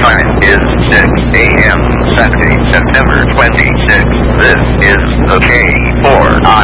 time is 6 a.m. Saturday, September 26th. This is the K4I